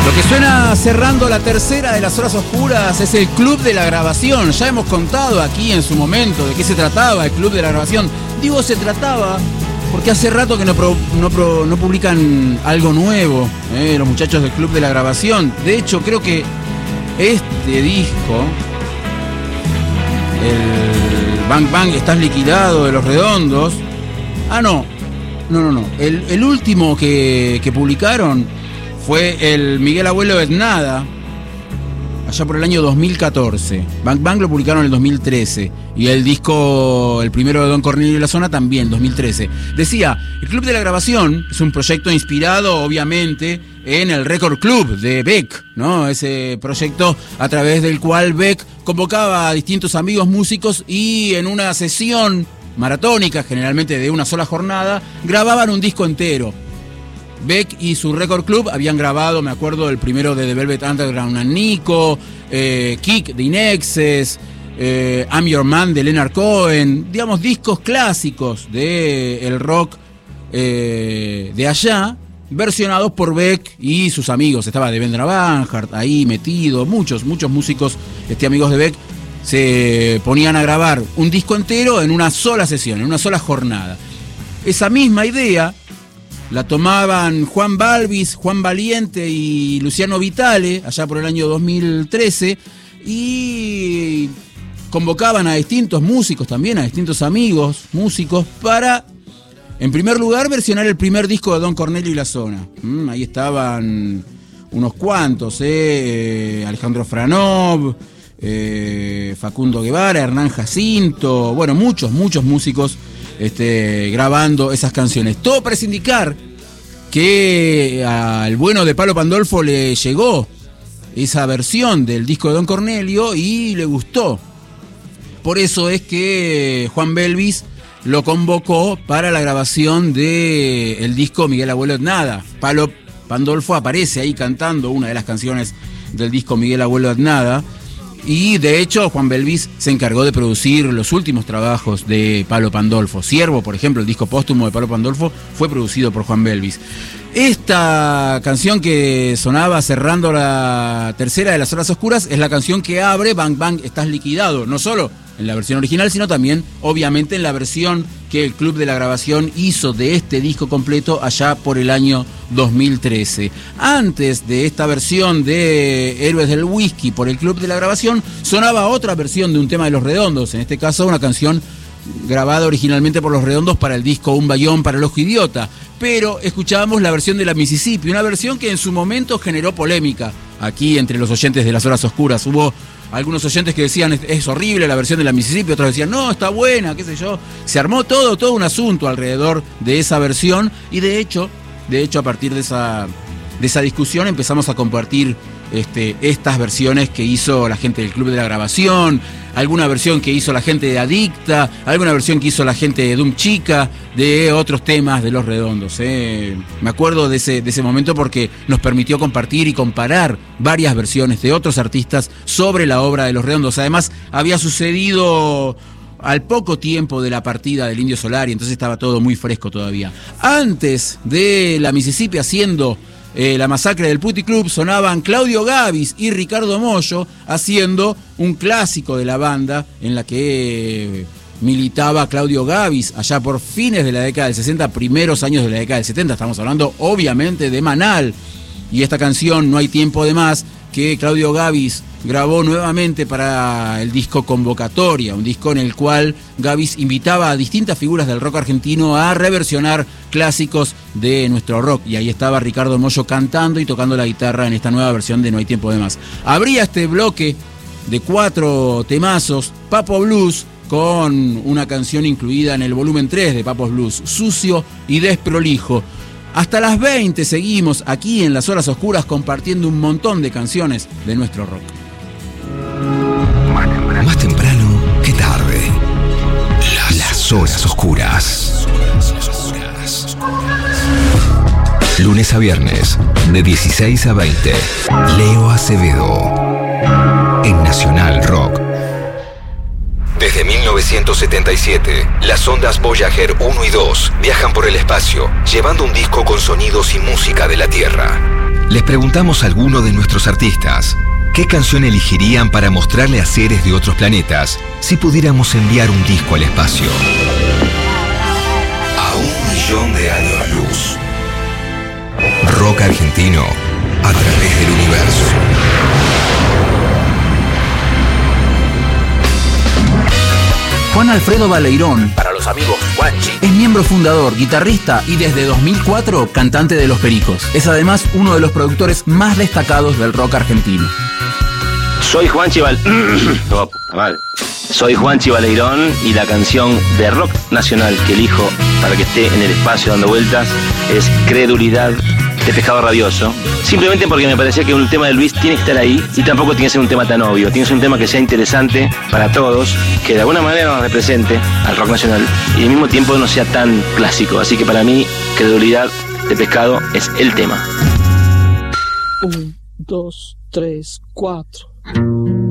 Lo que suena cerrando la tercera de las horas oscuras es el Club de la Grabación. Ya hemos contado aquí en su momento de qué se trataba el Club de la Grabación. Digo se trataba porque hace rato que no publican algo nuevo, los muchachos del Club de la Grabación. De hecho, creo que este disco, el Bang Bang Estás Liquidado de Los Redondos. No. El último que publicaron fue el Miguel Abuelo de Nada, allá por el año 2014. Bang Bang lo publicaron en el 2013. Y el disco, el primero de Don Cornelio y la Zona, también, 2013. Decía, el Club de la Grabación es un proyecto inspirado, obviamente, en el Record Club de Beck, ¿no? Ese proyecto a través del cual Beck convocaba a distintos amigos músicos y en una sesión maratónica, generalmente de una sola jornada, grababan un disco entero. Beck y su Record Club habían grabado, me acuerdo, el primero de The Velvet Underground and Nico, Kick de Inexes, I'm Your Man de Leonard Cohen, digamos, discos clásicos del rock de allá, versionados por Beck y sus amigos. Estaba Devendra Banhart ahí metido, muchos músicos amigos de Beck se ponían a grabar un disco entero en una sola sesión, en una sola jornada. Esa misma idea la tomaban Juan Balvis, Juan Valiente y Luciano Vitale allá por el año 2013 y convocaban a distintos músicos también, a distintos amigos músicos para, en primer lugar, versionar el primer disco de Don Cornelio y la Zona. Ahí estaban unos cuantos, Alejandro Franov, Facundo Guevara, Hernán Jacinto, bueno, muchos músicos grabando esas canciones. Todo para indicar que al bueno de Palo Pandolfo le llegó esa versión del disco de Don Cornelio y le gustó. Por eso es que Juan Belvis lo convocó para la grabación del disco Miguel Abuelo de Nada. Palo Pandolfo aparece ahí cantando una de las canciones del disco Miguel Abuelo de Nada. Y de hecho Juan Belvis se encargó de producir los últimos trabajos de Palo Pandolfo. Ciervo, por ejemplo, el disco póstumo de Palo Pandolfo, fue producido por Juan Belvis. Esta canción que sonaba cerrando la tercera de las horas oscuras es la canción que abre Bang Bang Estás Liquidado, no solo en la versión original, sino también, obviamente, en la versión que el Club de la Grabación hizo de este disco completo allá por el año 2013. Antes de esta versión de Héroes del Whisky por el Club de la Grabación, sonaba otra versión de un tema de Los Redondos, en este caso una canción grabada originalmente por Los Redondos para el disco Un Bayón para el Ojo Idiota, pero escuchábamos la versión de la Mississippi, una versión que en su momento generó polémica aquí entre los oyentes de las horas oscuras. Hubo algunos oyentes que decían es horrible la versión de la Mississippi, otros decían no, está buena, qué sé yo. Se armó todo un asunto alrededor de esa versión y de hecho a partir de esa discusión empezamos a compartir estas versiones que hizo la gente del Club de la Grabación, alguna versión que hizo la gente de Adicta, alguna versión que hizo la gente de Doom Chica, de otros temas de Los Redondos. Me acuerdo de ese momento porque nos permitió compartir y comparar varias versiones de otros artistas sobre la obra de Los Redondos. Además, había sucedido al poco tiempo de la partida del Indio Solari, entonces estaba todo muy fresco todavía. Antes de la Mississippi haciendo la masacre del Putti Club, sonaban Claudio Gavis y Ricardo Mollo haciendo un clásico de la banda en la que militaba Claudio Gavis allá por fines de la década del 60, primeros años de la década del 70. Estamos hablando obviamente de Manal y esta canción No hay tiempo de más, que Claudio Gavis grabó nuevamente para el disco Convocatoria, un disco en el cual Gavis invitaba a distintas figuras del rock argentino a reversionar clásicos de nuestro rock, y ahí estaba Ricardo Mollo cantando y tocando la guitarra en esta nueva versión de No hay tiempo de más. Abría este bloque de 4 temazos Papo Blues con una canción incluida en el volumen 3 de Papos Blues, Sucio y Desprolijo. Hasta las 20 seguimos aquí en Las Horas Oscuras compartiendo un montón de canciones de nuestro rock. Más temprano que tarde. Las Horas Oscuras. Lunes a viernes, de 16 a 20. Leo Acevedo. En Nacional Rock. Desde 1977, las ondas Voyager 1 y 2 viajan por el espacio, llevando un disco con sonidos y música de la Tierra. les preguntamos a algunos de nuestros artistas qué canción elegirían para mostrarle a seres de otros planetas si pudiéramos enviar un disco al espacio. A 1.000.000 de años luz. Rock argentino a través del universo. Juan Alfredo Baleirón, Para los amigos Juanchi, es miembro fundador, guitarrista y desde 2004 cantante de Los Pericos. Es además uno de los productores más destacados del rock argentino. Soy Juanchi Soy Juanchi Baleirón y la canción de rock nacional que elijo para que esté en el espacio dando vueltas es Credulidad de Pescado Rabioso. Simplemente porque me parecía que un tema de Luis tiene que estar ahí y tampoco tiene que ser un tema tan obvio. Tiene que ser un tema que sea interesante para todos, que de alguna manera nos represente al rock nacional y al mismo tiempo no sea tan clásico. Así que para mí, Credulidad de Pescado es el tema. 1, 2, 3, 4.